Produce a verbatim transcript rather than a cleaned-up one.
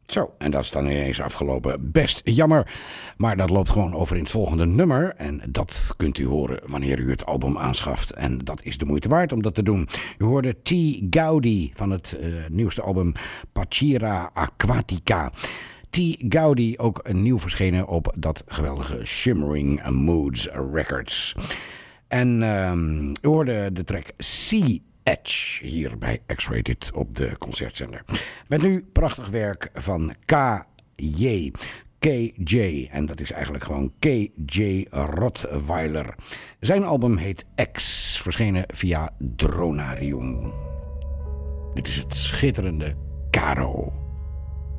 Zo, en dat is dan ineens afgelopen. Best jammer, maar dat loopt gewoon over in het volgende nummer. En dat kunt u horen wanneer u het album aanschaft. En dat is de moeite waard om dat te doen. U hoorde T. Gaudi van het uh, nieuwste album Pachira Aquatica. T. Gaudi, ook nieuw verschenen op dat geweldige Shimmering Moods Records. En um, u hoorde de track Sea Edge hier bij X-Rated op de concertzender. Met nu prachtig werk van K J. K J. En dat is eigenlijk gewoon K J Rottweiler. Zijn album heet X, verschenen via Dronarium. Dit is het schitterende Caro.